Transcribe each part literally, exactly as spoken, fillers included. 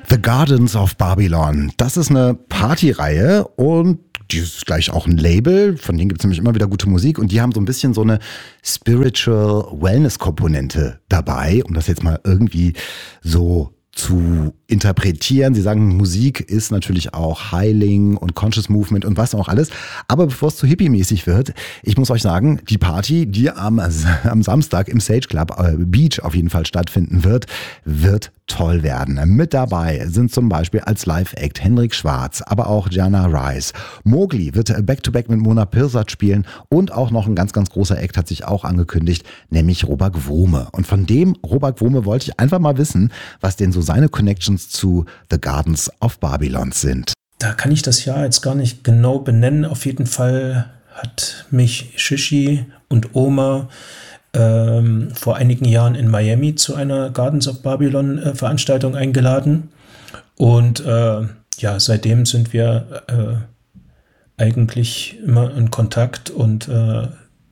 The Gardens of Babylon. Das ist eine Partyreihe und die ist gleich auch ein Label, von denen gibt es nämlich immer wieder gute Musik und die haben so ein bisschen so eine Spiritual Wellness-Komponente dabei, um das jetzt mal irgendwie so zu interpretieren. Sie sagen, Musik ist natürlich auch Healing und Conscious Movement und was auch alles. Aber bevor es zu hippie-mäßig wird, ich muss euch sagen, die Party, die am, am Samstag im Sage Club äh, Beach auf jeden Fall stattfinden wird, wird toll werden. Mit dabei sind zum Beispiel als Live-Act Henrik Schwarz, aber auch Jana Rice. Mowgli wird Back-to-Back mit Mona Pirsat spielen und auch noch ein ganz, ganz großer Act hat sich auch angekündigt, nämlich Robert Wome. Und von dem Robert Wome wollte ich einfach mal wissen, was denn so seine Connections zu The Gardens of Babylon sind. Da kann ich das Jahr jetzt gar nicht genau benennen. Auf jeden Fall hat mich Shishi und Oma ähm, vor einigen Jahren in Miami zu einer Gardens of Babylon äh, Veranstaltung eingeladen. Und äh, ja, seitdem sind wir äh, eigentlich immer in Kontakt und äh,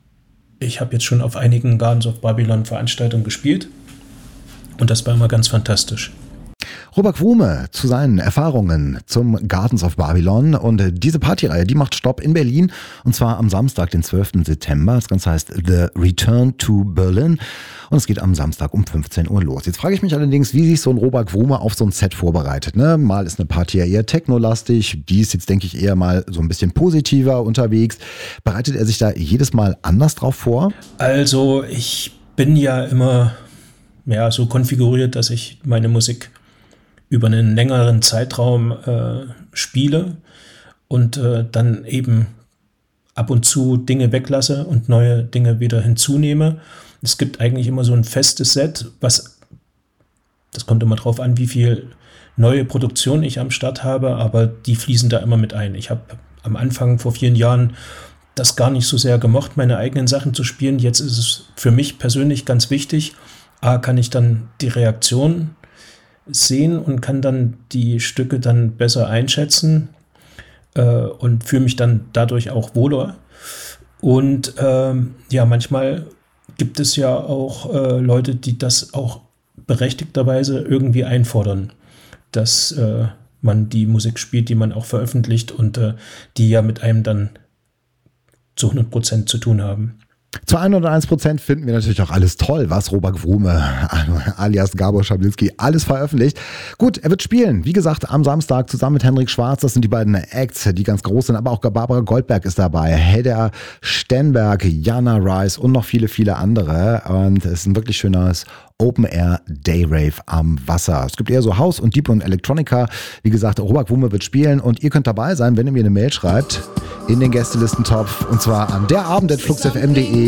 ich habe jetzt schon auf einigen Gardens of Babylon Veranstaltungen gespielt und das war immer ganz fantastisch. Robert Wome zu seinen Erfahrungen zum Gardens of Babylon und diese Partyreihe, die macht Stopp in Berlin und zwar am Samstag, den zwölften September. Das Ganze heißt The Return to Berlin und es geht am Samstag um fünfzehn Uhr los. Jetzt frage ich mich allerdings, wie sich so ein Robert Wome auf so ein Set vorbereitet. Ne? Mal ist eine Party ja eher technolastig, die ist jetzt, denke ich, eher mal so ein bisschen positiver unterwegs. Bereitet er sich da jedes Mal anders drauf vor? Also ich bin ja immer ja, so konfiguriert, dass ich meine Musik über einen längeren Zeitraum äh, spiele und äh, dann eben ab und zu Dinge weglasse und neue Dinge wieder hinzunehme. Es gibt eigentlich immer so ein festes Set, was, das kommt immer drauf an, wie viel neue Produktion ich am Start habe, aber die fließen da immer mit ein. Ich habe am Anfang vor vielen Jahren das gar nicht so sehr gemocht, meine eigenen Sachen zu spielen. Jetzt ist es für mich persönlich ganz wichtig. A, kann ich dann die Reaktion sehen und kann dann die Stücke dann besser einschätzen äh, und fühle mich dann dadurch auch wohler. Und ähm, ja, manchmal gibt es ja auch äh, Leute, die das auch berechtigterweise irgendwie einfordern, dass äh, man die Musik spielt, die man auch veröffentlicht und äh, die ja mit einem dann zu hundert Prozent zu tun haben. Zu hunderteins Prozent finden wir natürlich auch alles toll, was Robert Wome alias Gabor Schablinsky alles veröffentlicht. Gut, er wird spielen, wie gesagt, am Samstag zusammen mit Henrik Schwarz. Das sind die beiden Acts, die ganz groß sind, aber auch Barbara Goldberg ist dabei, Hedda Stenberg, Jana Rice und noch viele, viele andere. Und es ist ein wirklich schönes Open-Air Day-Rave am Wasser. Es gibt eher so House und Deep und Electronica. Wie gesagt, Robert Wome wird spielen und ihr könnt dabei sein, wenn ihr mir eine Mail schreibt in den Gästelistentopf und zwar an derabend at fluxfm punkt de